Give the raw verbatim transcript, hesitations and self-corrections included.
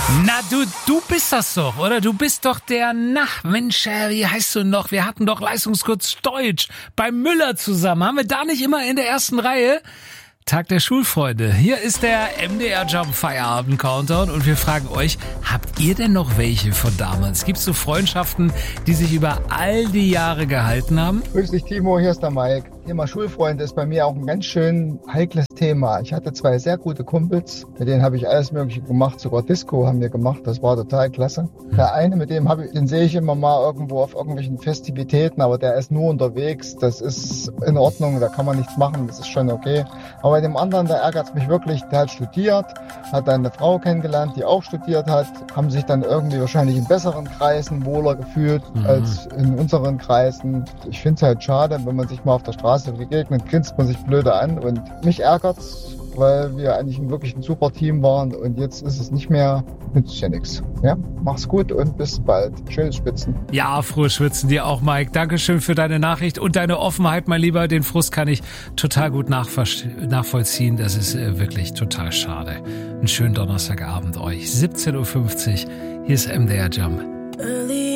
Na, du, du bist das doch, oder? Du bist doch der, na, Mensch, äh, wie heißt du noch? Wir hatten doch Leistungskurs Deutsch bei Müller zusammen. Haben wir da nicht immer in der ersten Reihe? Tag der Schulfreunde. Hier ist der M D R Jump Feierabend Countdown und wir fragen euch, habt ihr denn noch welche von damals? Gibt's so Freundschaften, die sich über all die Jahre gehalten haben? Grüß dich, Timo, hier ist der Mike. Thema Schulfreunde ist bei mir auch ein ganz schön heikles Thema. Ich hatte zwei sehr gute Kumpels, mit denen habe ich alles Mögliche gemacht, sogar Disco haben wir gemacht, das war total klasse. Der eine, mit dem habe ich, den sehe ich immer mal irgendwo auf irgendwelchen Festivitäten, aber der ist nur unterwegs, das ist in Ordnung, da kann man nichts machen, das ist schon okay. Aber bei dem anderen, da ärgert es mich wirklich, der hat studiert, hat eine Frau kennengelernt, die auch studiert hat, haben sich dann irgendwie wahrscheinlich in besseren Kreisen wohler gefühlt mhm. als in unseren Kreisen. Ich finde es halt schade, wenn man sich mal auf der Straße begegnet, grinst man sich blöde an und mich ärgert's, weil wir eigentlich wirklich ein super Team waren und jetzt ist es nicht mehr, nützt ja nichts. Ja, mach's gut und bis bald. Schönes Schwitzen. Ja, frohes Schwitzen dir auch, Mike. Dankeschön für deine Nachricht und deine Offenheit, mein Lieber. Den Frust kann ich total gut nachvollziehen. Das ist wirklich total schade. Einen schönen Donnerstagabend euch. siebzehn Uhr fünfzig. Hier ist M D R Jump.